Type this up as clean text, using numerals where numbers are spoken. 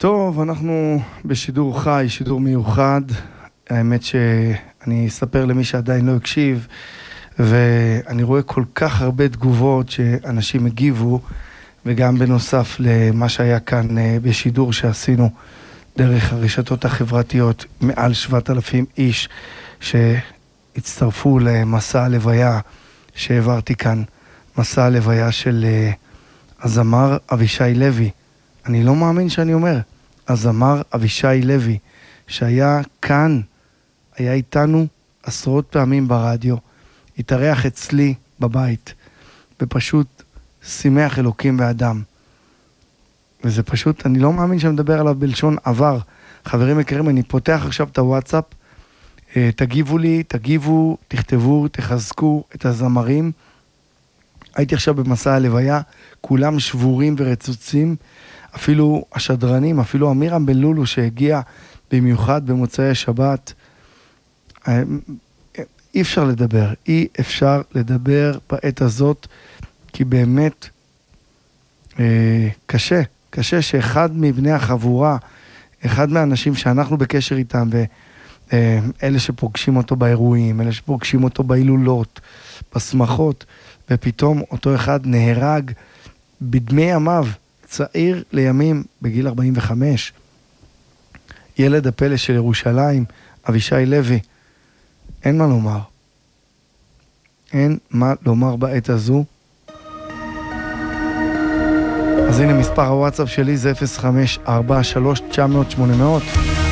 טוב, אנחנו בשידור חי, שידור מיוחד. האמת שאני אספר למי שעדיין לא הקשיב, ואני רואה כל כך הרבה תגובות שאנשים הגיבו, וגם בנוסף למה שהיה כאן בשידור שעשינו דרך הרשתות החברתיות, מעל 7,000 איש שהצטרפו למסע הלוויה שהעברתי כאן, מסע הלוויה של הזמר אבישי לוי. אני לא מאמין שאני אומר, הזמר אבישי לוי, שהיה כאן, היה איתנו עשרות פעמים ברדיו, התארח אצלי בבית, ופשוט שימח אלוקים ואדם. וזה פשוט, אני לא מאמין שאני מדבר עליו בלשון עבר. חברים יקרים, אני פותח עכשיו את הוואטסאפ, תגיבו לי, תגיבו, תכתבו, תחזקו את הזמרים. הייתי עכשיו במסע הלוויה, כולם שבורים ורצוצים, אפילו השדרנים, אפילו אמירם בן לולו שהגיע במיוחד במוצאי השבת. אי אפשר לדבר בעת הזאת, כי באמת קשה שאחד מבני החבורה, אחד מהאנשים שאנחנו בקשר איתם, ואלה שפוגשים אותו באירועים, אלה שפוגשים אותו בהילולות, בשמחות, ופתאום אותו אחד נהרג בדמי ימיו, צעיר לימים בגיל 45, ילד הפלא של ירושלים, אבישי לוי. אין מה לומר. אין מה לומר בעת הזו. אז הנה מספר הוואטסאפ שלי, זה 054-3-900-800.